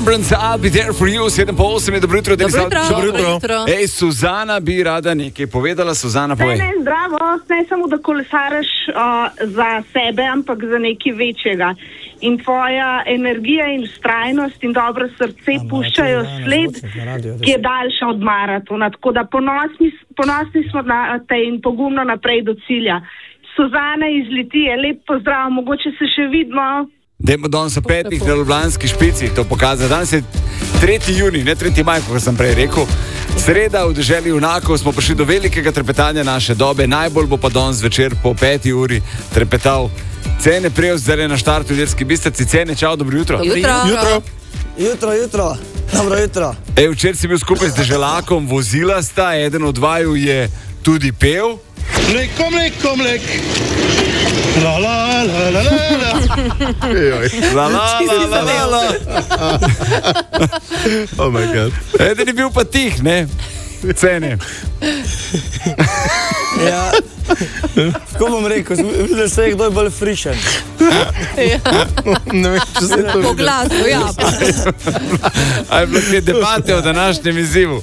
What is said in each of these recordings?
Remembrance, I'll be there for you, 7:08 je dobro jutro, Dobro jutro. Ej, Suzana bi rada nekaj povedala, Suzana, povej. Ne, zdravo, ne samo da kolesaraš za sebe, ampak za nekaj večjega. In tvoja energija in vztrajnost in dobro srce puščajo sled, ki je daljša od maratona. Tako da ponosni smo na te in pogumno naprej do cilja. Suzana iz Litije, lep pozdrav, mogoče se še vidimo. Dajmo danes o 5 na Ljubljanski špici to pokazati. Danes je 3. junij, ne 3. maj, kot sem prej rekel. Sreda v deželi junakov smo prišli do velikega trepetanja naše dobe. Najbolj bo pa danes večer po 5. uri trepetal Cene Prevc, zdaj na štartu v Ilirski Bistrici. Cene, čau, dobro jutro. Jutro. Dobro jutro. Ej, včeraj si bil skupaj z deželakom, vozila sta, eden od vaju je tudi pel. Mlek. La la la la la la. La. Oh my god. Eden je bil pa tih, ne? Cene. Ja. Tako bom rekel, videl se je, kdo je bolj frišen. Ne vem, če se to Po glasu, ja. A je bilo kaj debate o današnjem izzivu?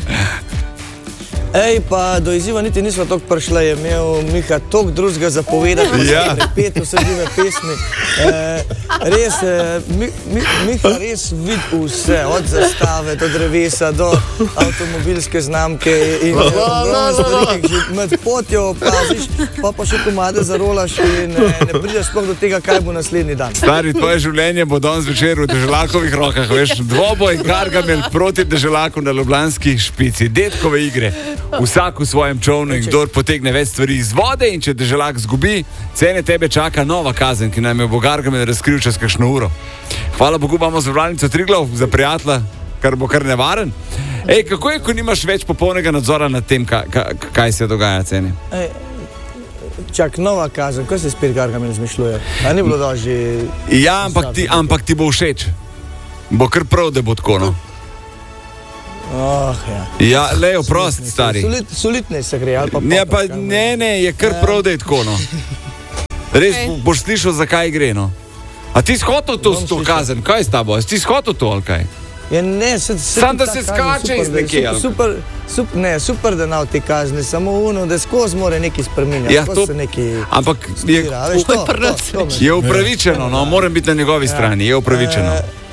Ej, pa do izziva niti nismo toliko prišli, je imel Miha toliko drugega zapovedati, Ja. prepet vse žive pesmi. Res, Miha res vidi vse, od zastave do drevesa, do avtomobilske znamke in stvari, ki že med potjo opaziš, pa še komade zarolaš in ne prideš sploh do tega, kaj bo naslednji dan. Stari, tvoje življenje bo danes večer v deželakovih rokah, veš, dvoboj Gargamel proti deželaku na Ljubljanski špici. Detkove igre. Vsak v svojem čovnu in kdor potegne več stvari iz vode in če deželak zgubi, Cene, tebe čaka nova kazen, ki nam jo bo Gargamel razkril čez kakšno uro. Hvala Bogu, imamo zavarovalnico Triglav za prijatelja, kar bo kar nevaren. Ej, kako je, ko nimaš več popolnega nadzora nad tem, kaj se dogaja, Cene? Ej, čak, nova kazen, kaj se spet Gargamel izmišljuje? A ni bilo doži... Ja, ampak ti bo všeč. Bo kar prav, da bo tako, no. Oh, ja. Ja, lejo, prost, stari. Solidne se gre, ali pa... Ne, je kar prav, da je tako, no. Res boš slišal, zakaj gre, no. A ti si hotel to kazen, kaj je s tabo? Si ti si hotel to, ali kaj? Ja, ne, Sam, da se skače iz nekje, ali kaj? Super, da nav te kazni, samo uno, da skozi more nekaj spreminjati. Ja, to, ampak je upravičeno, no, moram biti na njegovi strani, je upravičeno.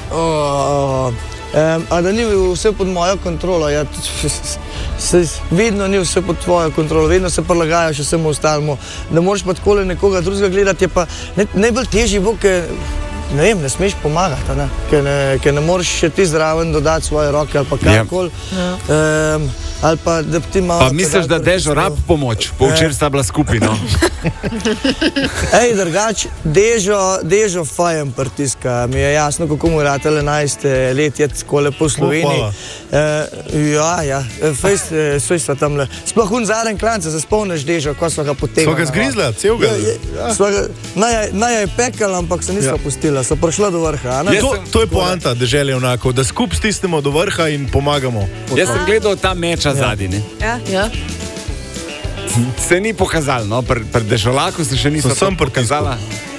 A da ni vse pod mojo kontrolo, ja, vedno ni vse pod tvojo kontrolo, vedno se prilagajaš vsemu ostalemu, da moraš pa takole nekoga drugega gledati, je pa najbolj težji bo, ker ne smeš pomagati, ker ne moreš še ti zraven dodati svoje roke ali pa karkoli. Ali pa da ti malo... Pa misliš, da Dežo rab pomoč? Po včeraj sta bila skupaj, no? Ej, drugač, Dežo fajem pritiska. Mi je jasno, kako mu ratele 11 let je skole po Sloveniji. Ja, fejst sva tamle. Sploh zadnji klanc, se spomniš Dežo, ko sva ga potegnila. Sva ga zgrizla, celega? Naj je pekala, ampak se nisva pustila, so prišla do vrha. To je poanta deželje onako, da skup stisnemo do vrha in pomagamo. Jaz sem gledal ta meča zadnji, ne? Ja. Se ni pokazalo, no, pri deželaku se še niso to pokazala.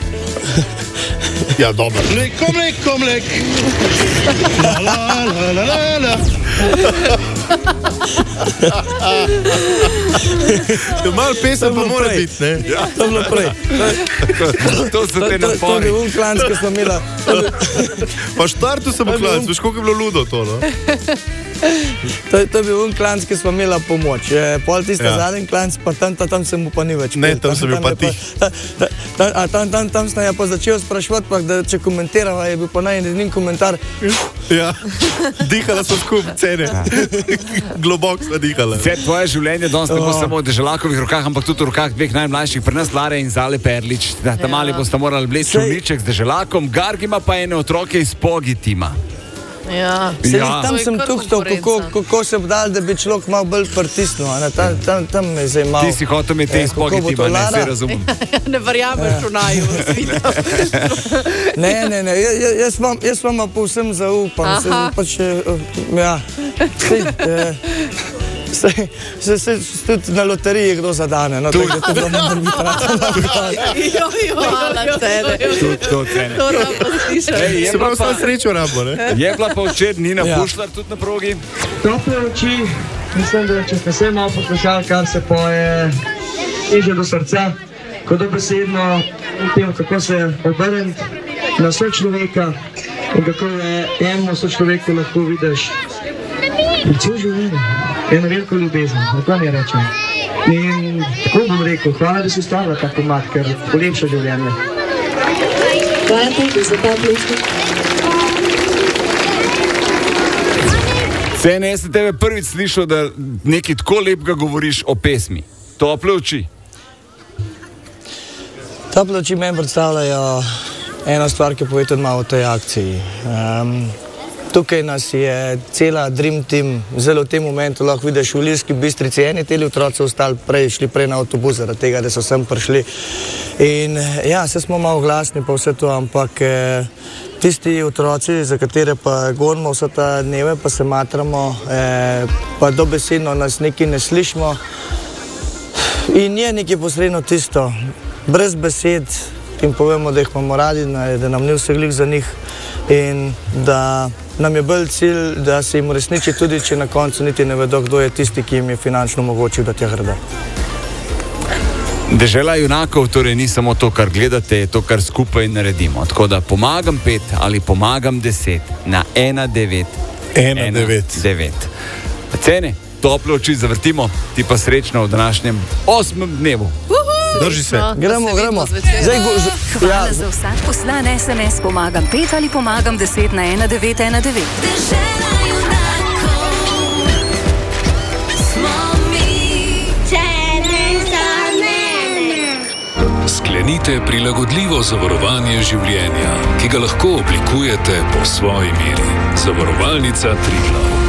Ja, dobro. Mlek. La. Mal pesem pa mora biti, ne? Ja, to bilo prej. To so te napori. To je bil klanc, ko smo imela. Pa štartu sem klanc, veš, koliko je bilo ludo to, no? To je bil klanc, ki smo imela pomoč. Pol tiste zadnji klanc, pa tam se mu pa ni več. Ne, tam sem bil pa tih. Tam sem pa začel spraševati, pa da če komentirava, je bil pa najeden komentar. Ja, dihala so skup, Cene. Globok sva dihala. Tvoje življenje danes ne bo samo v deželakovih rokah, ampak tudi v rokah dveh najmlajših, pri nas Lare in Zale Perlič. Tam mali boste morali bleči čolniček z deželakom, Garg ima pa ene otroke iz Pogitima. Ja. Tam sem tuhtal, kako se obdal, da bi človek malo bolj pritisnil. Tam me zdaj malo... Ti si hotel imeti iz Pogitima, ne, se razumem. Ne verjameš v naju. Ne, jaz vama povsem zaupam. Ja. Se tudi na loteriji kdo zadane. No, tako da to bomo biti Hvala, Cene. To cene. To rabo slišati. Se pravi, samo srečo rabo, ne? Je bila pa včeraj Nina Ja. Pušlar tudi na progi. Tople oči, mislim, da če ste se malo poslušali, kar se poje, niže do srca, ko dobesedno tem, kako se obrniti na sočloveka in kako je enemu sočloveku lahko vidiš cel življenje, eno veliko ljubezen, tako mi rečem. In tako bom rekel, hvala, da si stavila tako mat, ker polepša življenje. Hvala tudi za ta bližnji. Cene, jaz sem tebe prvič slišal, da nekaj tako lepega govoriš o pesmi. Tople oči. Tople oči meni predstavljajo eno stvar, ki pove tudi malo o tej akciji. Tukaj nas je cela Dream Team, zelo v tem momentu lahko vidiš v Ilirski Bistrici, eni teli otroci ostali šli prej na avtobus, zaradi tega, da so sem prišli. In ja, se smo malo glasni pa vse to, ampak tisti otroci, za katere pa govorimo vse ta dneve, pa se matramo, pa dobesedno nas nekaj ne slišimo. In je nekaj posredno tisto, brez besed jim povemo, da jih imamo radi, da nam ni vse glih za njih in da nam je bolj cilj, da se jim resniči tudi, če na koncu niti ne vedo, kdo je tisti, ki jim je finančno omogočil, da tja gredo. Dežela junakov torej ni samo to, kar gledate, je to, kar skupaj naredimo. Tako da pomagam 5 ali pomagam 10 na 1919. Cene, tople oči zavrtimo, ti pa srečno v današnjem 8. dnevu. Drži se. Gremo. Hvala za vsak poslan SMS pomagam 5 ali pomagam 10 na 1919. Sklenite prilagodljivo zavarovanje življenja, ki ga lahko oblikujete po svoji meri. Zavarovalnica Triglav.